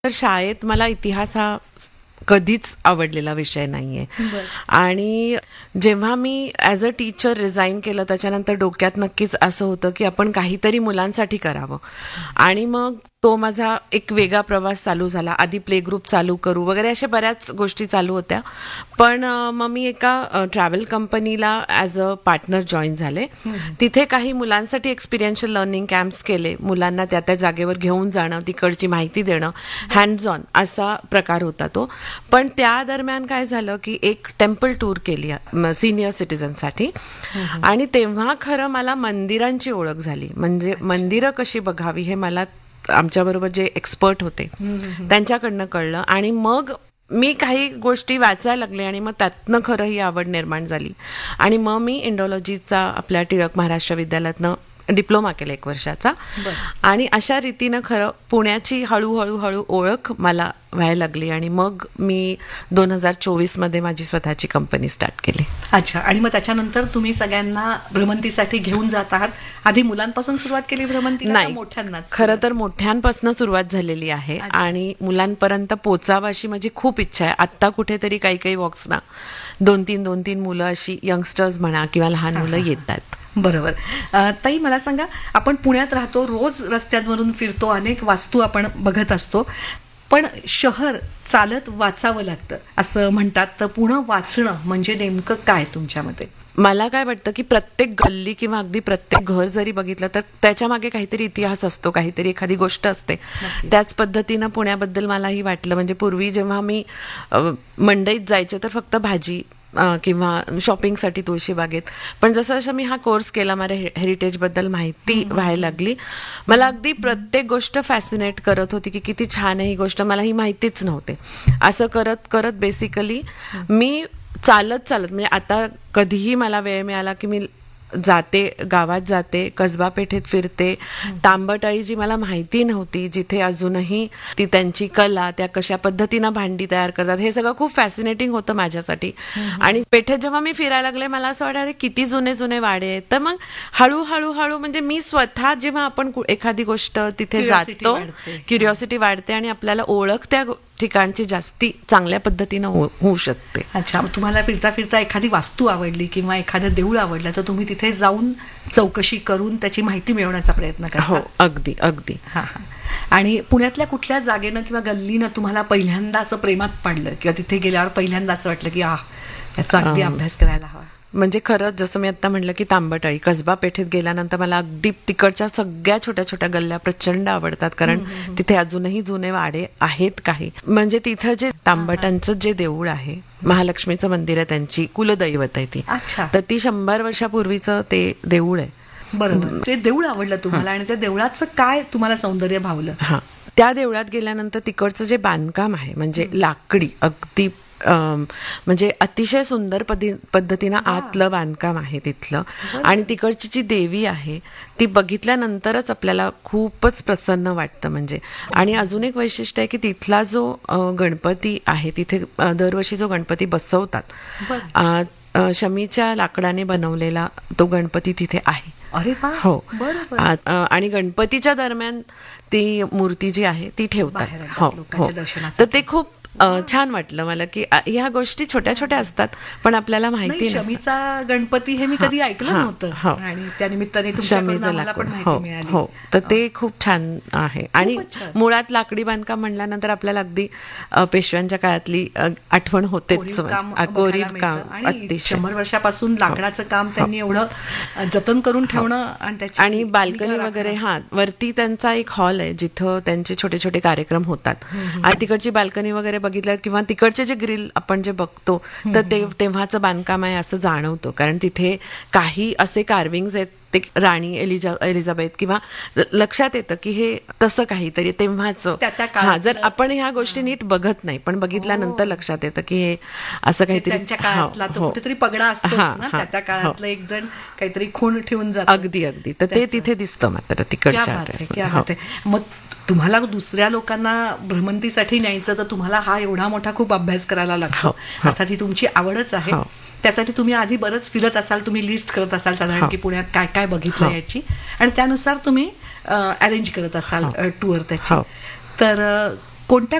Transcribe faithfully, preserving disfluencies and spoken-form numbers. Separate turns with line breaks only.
तर शाळेत मला इतिहास हा कधीच आवडलेला विषय नाहीये. आणि जेव्हा मी ॲज अ टीचर रिझाईन केलं त्याच्यानंतर डोक्यात नक्कीच असं होतं की आपण काहीतरी मुलांसाठी करावं. आणि मग तो माझा एक वेगळा प्रवास चालू झाला. आधी प्ले ग्रुप चालू करू वगैरे अशा बऱ्याच गोष्टी चालू होत्या. पण मग मी एका ट्रॅव्हल कंपनीला ॲज अ पार्टनर जॉईन झाले. तिथे काही मुलांसाठी एक्सपिरियन्शियल लर्निंग कॅम्प्स केले. मुलांना त्या त्या जागेवर घेऊन जाणं, तिकडची माहिती देणं, हँड्स ऑन असा प्रकार होता तो. पण त्या दरम्यान काय झालं की एक टेम्पल टूर केली सिनियर सिटीजनसाठी. आणि तेव्हा खरं मला मंदिरांची ओळख झाली. म्हणजे मंदिरं कशी बघावी हे मला आमच्याबरोबर जे एक्सपर्ट होते त्यांच्याकडनं कळलं. आणि मग मी काही गोष्टी वाचायला लागले आणि मग त्यातनं खरं ही आवड निर्माण झाली. आणि मग मी इंडोलॉजीचा आपल्या टिळक महाराष्ट्र विद्यालयातनं डिप्लोमा केला एक वर्षाचा. आणि अशा रीतीनं खरं पुण्याची हळूहळू हळू ओळख मला व्हायला लागली. आणि मग मी दोन हजार चोवीस मध्ये माझी स्वतःची कंपनी स्टार्ट केली.
अच्छा. आणि मग त्याच्यानंतर तुम्ही सगळ्यांना भ्रमंतीसाठी घेऊन जात आहात. आधी मुलांपासून सुरुवात केली भ्रमंतीला?
नाही,
मोठ्यांनाच?
खरं तर मोठ्यांपासून सुरुवात झालेली आहे आणि मुलांपर्यंत पोचावं अशी माझी खूप इच्छा आहे. आत्ता कुठेतरी काही काही वॉक्सना दोन तीन दोन तीन मुलं अशी यंगस्टर्स म्हणा किंवा लहान मुलं येतात.
बरोबर. ताई मला सांगा, आपण पुण्यात राहतो, रोज रस्त्यांवरून फिरतो, अनेक वास्तू आपण बघत असतो, पण शहर चालत वाचावं लागतं असं म्हणतात. तर पुणे वाचणं म्हणजे नेमकं काय तुमच्या मते?
मला काय वाटतं की प्रत्येक गल्ली किंवा अगदी प्रत्येक घर जरी बघितलं तर त्याच्या मागे काहीतरी इतिहास असतो, काहीतरी एखादी गोष्ट असते. त्याच पद्धतीनं पुण्याबद्दल मलाही वाटलं. म्हणजे पूर्वी जेव्हा मी मंडईत जायचे तर फक्त भाजी किंवा शॉपिंगसाठी तुळशीबागेत. पण जसं जसं मी हा कोर्स केला, माझ्या हेरिटेजबद्दल माहिती व्हायला लागली, मला अगदी प्रत्येक गोष्ट फॅसिनेट करत होती की किती छान आहे ही गोष्ट, मला ही माहितीच नव्हते. असं करत करत बेसिकली मी चालत चालत म्हणजे आता कधीही मला वेळ मिळाला की मी जाते, गावात जाते, कसबा पेठेत फिरते. तांबटाळी जी मला माहिती नव्हती, जिथे अजूनही ती त्यांची कला, त्या कशा पद्धतीनं भांडी तयार करतात, हे सगळं खूप फॅसिनेटिंग होतं माझ्यासाठी. आणि पेठेत जेव्हा मी फिरायला लागले मला असं वाटलं अरे किती जुने जुने वाडे आहेत. तर मग हळूहळू हळू म्हणजे मी स्वतः जेव्हा आपण एखादी गोष्ट तिथे जातो, क्युरिओसिटी वाढते आणि आपल्याला ओळख त्या ठिकाणची जास्ती चांगल्या पद्धतीनं होऊ शकते.
अच्छा. तुम्हाला फिरता फिरता एखादी वास्तू आवडली किंवा एखादं देऊळ आवडलं तर तुम्ही तिथे जाऊन चौकशी करून त्याची माहिती मिळवण्याचा प्रयत्न करता?
हो, अगदी अगदी.
हा हा. आणि पुण्यातल्या कुठल्या जागेनं किंवा गल्लीनं तुम्हाला पहिल्यांदा असं प्रेमात पाडलं किंवा तिथे गेल्यावर पहिल्यांदा असं वाटलं की आ याचा अगदी अभ्यास करायला हवा?
म्हणजे खरंच जसं मी आता म्हटलं की तांबटाळी, कसबा पेठेत गेल्यानंतर मला अगदी तिकडच्या सगळ्या छोट्या छोट्या गल्ल्या प्रचंड आवडतात. कारण तिथे अजूनही जुने वाडे आहेत काही. म्हणजे तिथं जे तांबटांचं जे देऊळ आहे, महालक्ष्मीचं मंदिर आहे, त्यांची कुलदैवत आहे ती. तर ती शंभर वर्षापूर्वीचं ते देऊळ आहे.
बरोबर. ते देऊळ आवडलं तुम्हाला आणि त्या देवळाचं काय तुम्हाला सौंदर्य भावलं?
हा, त्या देवळात गेल्यानंतर तिकडचं जे बांधकाम आहे म्हणजे लाकडी, अगदी म्हणजे अतिशय सुंदर पद्धतीनं आतलं बांधकाम आहे तिथलं. आणि तिकडची जी देवी आहे ती बघितल्यानंतरच आपल्याला खूपच प्रसन्न वाटतं. म्हणजे आणि अजून एक वैशिष्ट्य आहे की तिथला जो गणपती आहे, तिथे दरवर्षी जो गणपती बसवतात, शमीच्या लाकडाने बनवलेला तो गणपती तिथे आहे.
अरे वा.
हो. आणि गणपतीच्या दरम्यान ती मूर्ती जी आहे ती ठेवतात. हो हो. तर ते खूप छान वाटलं मला की ह्या गोष्टी छोट्या छोट्या असतात पण आपल्याला माहिती नसतं.
शमीचा गणपती हे मी कधी ऐकलं नव्हतं आणि त्या निमित्ताने तुमच्याकडून पण माहिती मिळाली.
हो, तर ते खूप छान आहे. आणि मुळात लाकडी बांधकाम म्हणल्यानंतर आपल्याला अगदी पेशव्यांच्या काळातली आठवण होतेच. कोरीव काम अतिशय.
शंभर वर्षापासून लाकडाचं काम त्यांनी एवढं जतन करून ठेवणं आणि
बाल्कनी वगैरे. हा, वरती त्यांचा एक हॉल आहे जिथं त्यांचे छोटे छोटे कार्यक्रम होतात. आणि तिकडची बाल्कनी वगैरे बघितलं किंवा तिकडचे जे ग्रिल आपण जे बघतो तर ते तेव्हाचं बांधकाम आहे असं जाणवतं. कारण तिथे काही असे कार्विंग्स आहेत ते राणी एलिझा एलिझाबेथ किंवा लक्षात येतं की हे तसं काहीतरी तेव्हाचं. हा, जर आपण ह्या गोष्टी नीट बघत नाही पण बघितल्यानंतर लक्षात येतं की हे असं काहीतरी
कुठेतरी पगडा असतो ना त्या काळातलं, एक जण काहीतरी खूण ठेवून जातं.
अगदी अगदी. तर ते तिथे दिसतं मात्र तिकडच्या.
मग तुम्हाला दुसऱ्या लोकांना भ्रमंतीसाठी न्यायचं तर तुम्हाला हा एवढा मोठा खूप अभ्यास करायला लागतो. अर्थात ही तुमची आवडच आहे. त्यासाठी तुम्ही आधी बरंच फिरत असाल, तुम्ही लिस्ट करत असाल साधारण की पुण्यात काय काय बघितलं याची, आणि त्यानुसार तुम्ही अरेंज करत असाल टूर त्याची. तर कोणत्या